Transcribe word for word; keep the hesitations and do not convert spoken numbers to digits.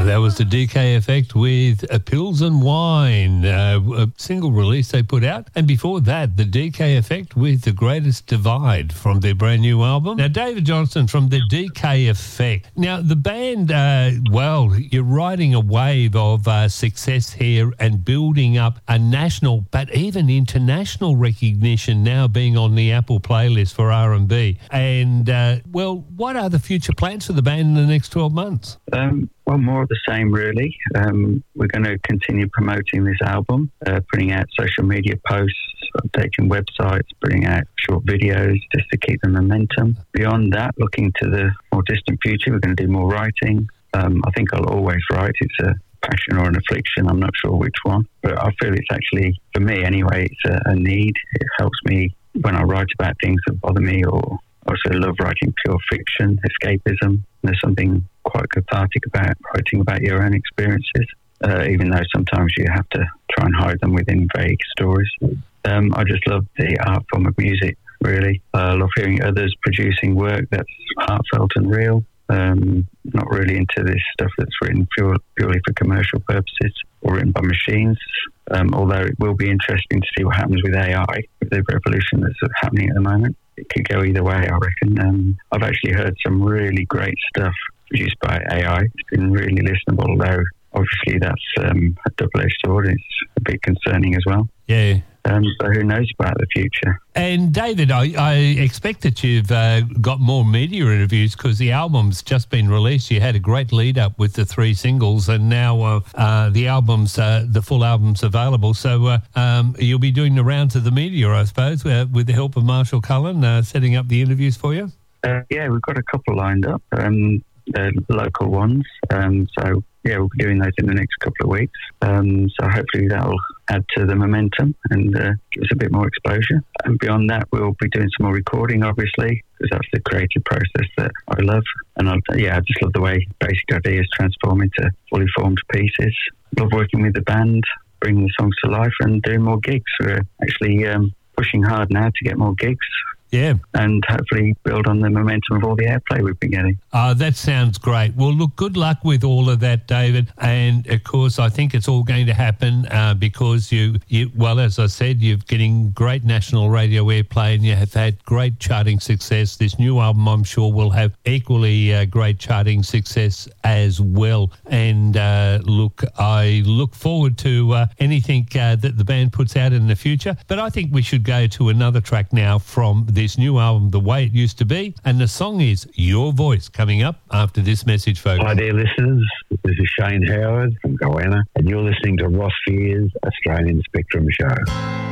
That was the D K Effect with a Pills and Wine, uh, a single release they put out. And before that, the D K Effect with The Greatest Divide from their brand new album. Now, David Johnston from the D K Effect. Now, the band, uh, well, you're riding a wave of uh, success here and building up a national, but even international recognition now being on the Apple playlist for R and B. And, uh, well, what are the future plans for the band in the next twelve months? Um, well, more of the same, really. Um, we're going to continue promoting this album, uh, putting out social media posts, updating websites, putting out short videos just to keep the momentum. Beyond that, looking to the more distant future, we're going to do more writing. Um, I think I'll always write. It's a passion or an affliction. I'm not sure which one. But I feel it's actually, for me anyway, it's a, a need. It helps me when I write about things that bother me, or I also love writing pure fiction, escapism. There's something quite cathartic about writing about your own experiences, uh, even though sometimes you have to try and hide them within vague stories. Um, I just love the art form of music, really. Uh, I love hearing others producing work that's heartfelt and real. Um, not really into this stuff that's written pure, purely for commercial purposes or written by machines, um, although it will be interesting to see what happens with A I, with the revolution that's happening at the moment. It could go either way, I reckon. Um, I've actually heard some really great stuff produced by A I. It's been really listenable, although obviously that's um, a double-edged sword. It's a bit concerning as well. Yeah. Um, so who knows about the future? And David, I, I expect that you've uh, got more media interviews because the album's just been released. You had a great lead up with the three singles, and now uh, uh, the album's uh, the full album's available. So uh, um, you'll be doing the rounds of the media, I suppose, uh, with the help of Marshall Cullen, uh, setting up the interviews for you. Uh, yeah, we've got a couple lined up. Um, they're local ones. Um, so yeah, we'll be doing those in the next couple of weeks. Um, so hopefully that'll add to the momentum and uh, give us a bit more exposure. And beyond that, we'll be doing some more recording, obviously, because that's the creative process that I love. And I, yeah, I just love the way basic ideas transform into fully formed pieces. Love working with the band, bringing the songs to life and doing more gigs. We're actually um, pushing hard now to get more gigs. Yeah. And hopefully build on the momentum of all the airplay we've been getting. Uh, that sounds great. Well, look, good luck with all of that, David. And, of course, I think it's all going to happen uh, because you, you, well, as I said, you're getting great national radio airplay and you have had great charting success. This new album, I'm sure, will have equally uh, great charting success as well. And, uh, look, I look forward to uh, anything uh, that the band puts out in the future. But I think we should go to another track now from the this new album, The Way It Used to Be, and the song is Your Voice, coming up after this message, folks. Hi there, listeners. This is Shane Howard from Goanna, and you're listening to Ross Fear's Australian Spectrum Show.